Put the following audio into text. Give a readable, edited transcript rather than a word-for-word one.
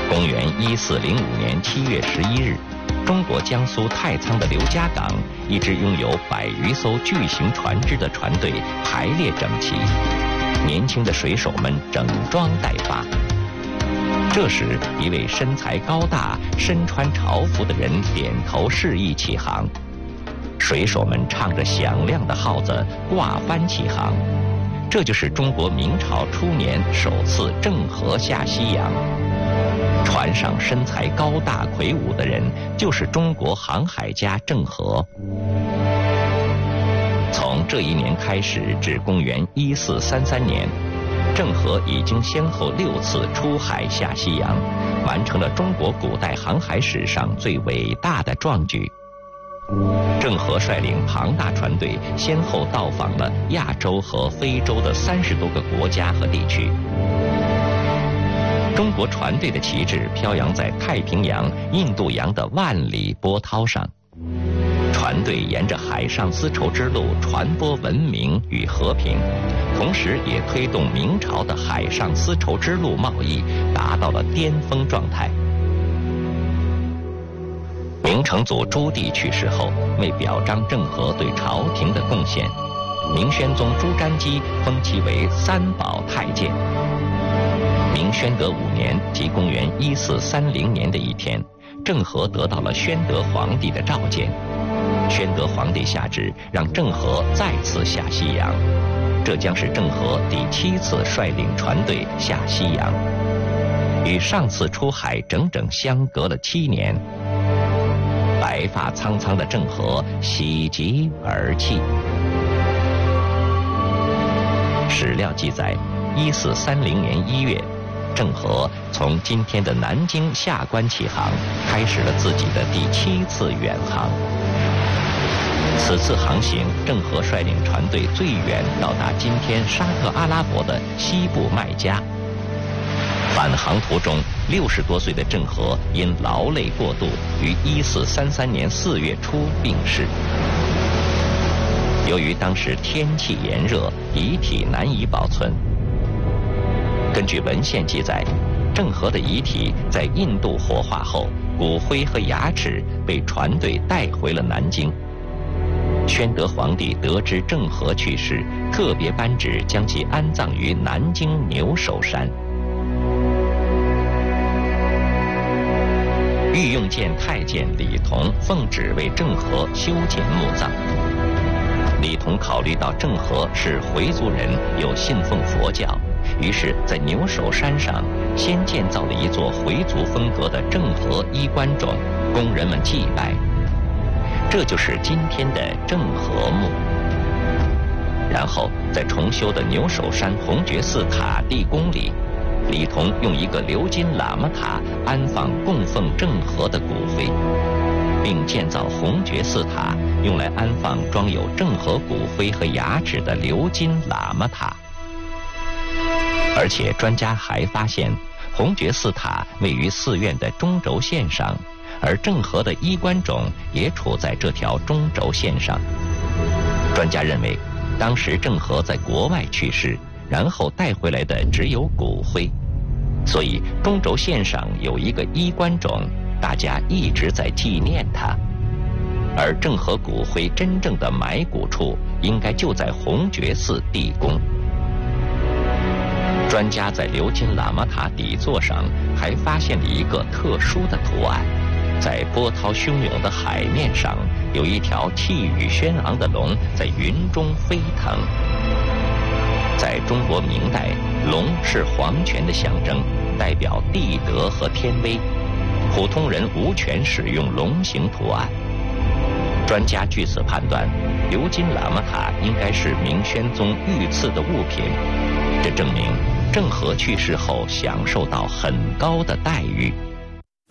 公元1405年7月11日，中国江苏太仓的刘家港，一支拥有100余艘巨型船只的船队排列整齐，年轻的水手们整装待发。这时，一位身材高大、身穿朝服的人点头示意起航。水手们唱着响亮的号子，挂帆起航。这就是中国明朝初年首次郑和下西洋。船上身材高大魁梧的人，就是中国航海家郑和。从这一年开始至公元1433年，郑和已经先后6次出海下西洋，完成了中国古代航海史上最伟大的壮举。郑和率领庞大船队，先后到访了亚洲和非洲的30多个国家和地区。中国船队的旗帜飘扬在太平洋、印度洋的万里波涛上。船队沿着海上丝绸之路传播文明与和平，同时也推动明朝的海上丝绸之路贸易达到了巅峰状态。明成祖朱棣去世后，为表彰郑和对朝廷的贡献，明宣宗朱瞻基封其为3宝太监。明宣德5年，即公元1430年的一天，郑和得到了宣德皇帝的召见。宣德皇帝下旨让郑和再次下西洋，这将是郑和第7次率领船队下西洋，与上次出海整整相隔了7年。白发苍苍的郑和喜极而泣。史料记载，1430年1月，郑和从今天的南京下关起航，开始了自己的第7次远航。此次航行，郑和率领船队最远到达今天沙特阿拉伯的西部麦加。返航途中，60多岁的郑和因劳累过度，于1433年4月初病逝。由于当时天气炎热，遗体难以保存。根据文献记载，郑和的遗体在印度火化后，骨灰和牙齿被船队带回了南京。宣德皇帝得知郑和去世，特别颁旨将其安葬于南京牛首山。御用监太监李同奉旨为郑和修建墓葬。李同考虑到郑和是回族人，又信奉佛教，于是，在牛首山上先建造了一座回族风格的郑和衣冠冢，供人们祭拜。这就是今天的郑和墓。然后，在重修的牛首山红觉寺塔地宫里，李同用一个鎏金喇嘛塔安放供奉郑和的骨灰，并建造红觉寺塔，用来安放装有郑和骨灰和牙齿的鎏金喇嘛塔。而且专家还发现，红觉寺塔位于寺院的中轴线上，而郑和的衣冠冢也处在这条中轴线上。专家认为，当时郑和在国外去世，然后带回来的只有骨灰，所以中轴线上有一个衣冠冢，大家一直在纪念他。而郑和骨灰真正的埋骨处，应该就在红觉寺地宫。专家在鎏金喇嘛塔底座上还发现了一个特殊的图案，在波涛汹涌的海面上，有一条气宇轩昂的龙在云中飞腾。在中国明代，龙是皇权的象征，代表地德和天威，普通人无权使用龙形图案。专家据此判断，鎏金喇嘛塔应该是明宣宗御赐的物品，这证明郑和去世后享受到很高的待遇。